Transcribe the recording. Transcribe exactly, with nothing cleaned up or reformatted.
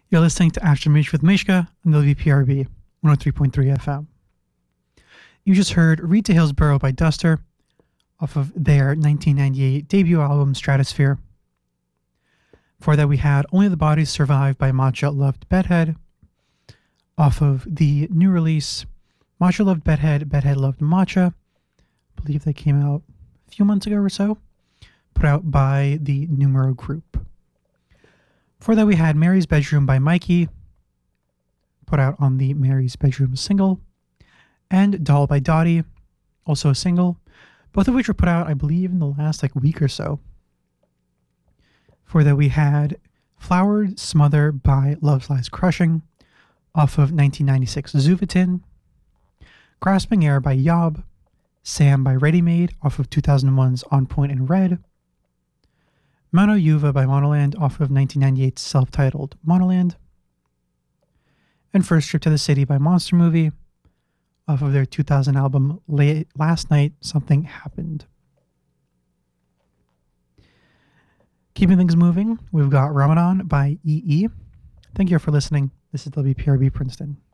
You're listening to Astro Mesh with Mishka on W P R B one oh three point three F M. You just heard Read to Hillsborough by Duster off of their nineteen ninety-eight debut album Stratosphere. Before that, we had Only the Bodies Survive by Matcha Loved Bedhead off of the new release Matcha Loved Bedhead, Bedhead Loved Matcha. I believe they came out a few months ago or so, put out by the Numero Group. Before that, we had Mary's Bedroom by Mikey, put out on the Mary's Bedroom single, and Doll by Dottie, also a single, both of which were put out, I believe, in the last like week or so. Before that, we had Flowered Smother by Love Lies Crushing, off of nineteen ninety-six Zuvatin, Grasping Air by Yob, Sam by Ready Made, off of two thousand one's On Point and Red, Mono Yuva by Monoland, off of nineteen ninety-eight's self-titled Monoland, and First Trip to the City by Monster Movie, off of their two thousand album Late Last Night Something Happened. Keeping things moving, we've got Ramadan by E E. Thank you for listening. This is W P R B Princeton.